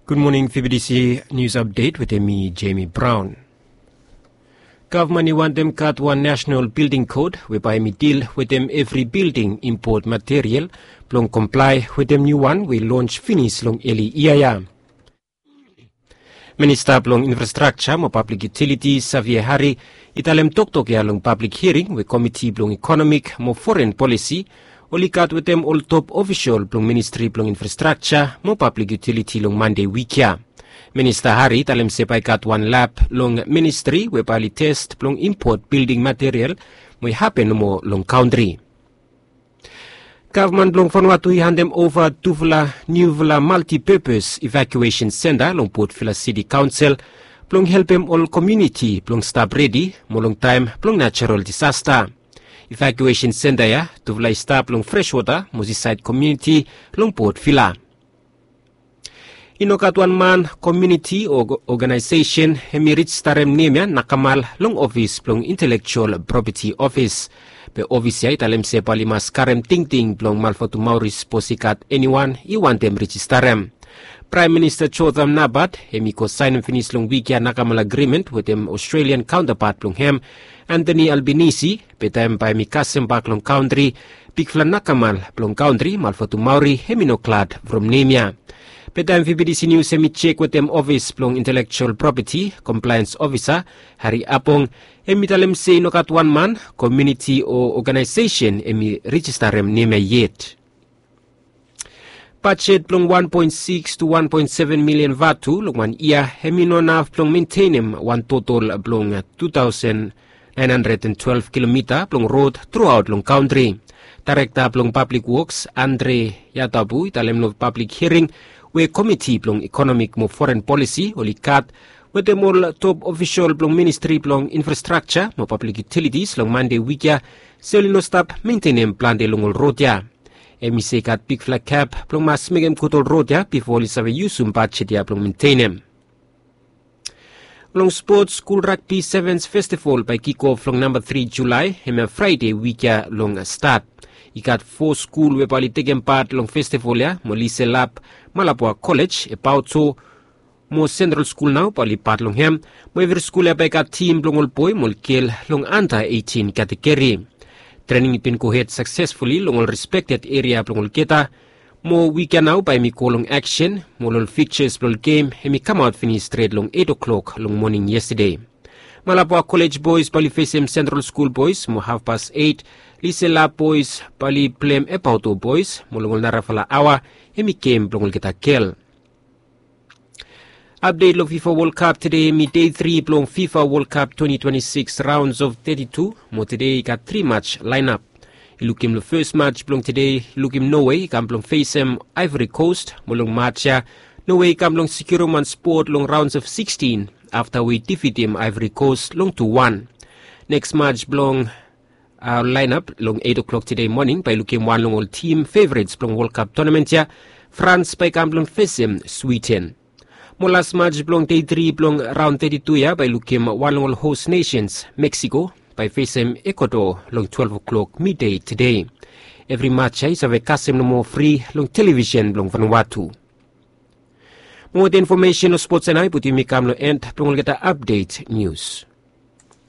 Good morning, VBDC News Update with me, Jamie Brown. Government want them cut one national building code whereby me deal with them every building import material, plong comply with them new one we launch finish long early iaya. Minister plong infrastructure mo public utilities Xavier Hari italem tok ya long public hearing with committee plong economic mo foreign policy Olikat with them all top official plong ministry plong infrastructure mo public utility long Monday week ya. Minister Hari talem sepay kat one lab long ministry we pali test plong import building material mo happen mo long country. Government plong Vanuatu hand them over to new multi-purpose evacuation center long Port Phillip City Council plong help them all community plong stop ready mo long time plong natural disaster. Evacuation center ya tuvla stop long freshwater Mosiside community long Port Phillip. Inokatuan man community organization hemirit starem nemya nakamal long office plong intellectual property office. Pe office ya italem se palimas karem ting plong malfatu Maurice posikat anyone iwan dem registerem. Prime Minister Chotham Nabat hemiko sign finish long week ya nakamal agreement with them Australian counterpart plong hem Anthony Albanese petem by mikasem bak long country bigflan nakamal plong country malfatu Mauri heminoklad from nemya. Petem VBDC News check with them office plong intellectual property compliance officer Hari Apong emitalem se nokat one man community or organization emi registerem name yet. Budget plong 1.6 to 1.7 million vatu long one year heminonaf plong maintainem one total plong 2,912 kilometer plong road throughout long country. Director plong public works Andre Yatabu italem no public hearing we committee plong economic mo foreign policy olikat with them all top official plong ministry plong infrastructure mo public utilities long Monday weekya selino stop maintainem plan de longol road ya. Emise kat big flag cap plong mas megem kutol road ya before lisawe yusum budget ya plong maintainem. Long sports school rugby sevens festival by kick off long number 3 July hema Friday weekya long start. Ikat 4 school we pali taken part long festival ya mo lise lap Malapua College about so mo central school now pali part long hem mo every school ya kat team long boy mo kel long under 18 category. Training ipin ko head successfully long respected area long keta mo weekend now by mi kolong action mo lol fixtures long game hemi come out finish straight long 8 o'clock long morning yesterday. Malapua College boys pali face central school boys mo 8:30 Lise Lab boys pali plem epauto boys mulungol narafala awa hemi game plongol kita kel. Update of FIFA World Cup today mi day 3 plong FIFA World Cup 2026 rounds of 32 mo today got 3 match lineup. Ilukim the first match plong today ilukim Norway kam plong face Ivory Coast mulung match ya Norway kam plong secure man sport long rounds of 16 after we defeat him Ivory Coast long 2-1. Next match plong lineup long 8 o'clock today morning by looking one long all team favorites from World Cup tournament ya France by kamplong facem Sweden. Mo last match plong day 3 plong round 32 ya by looking one long all host nations Mexico by facem Ecuador long 12 o'clock midday today. Every match is a kasem no more free long television long Vanuatu. More information on sports and I put you me kamlo end plong kita update news.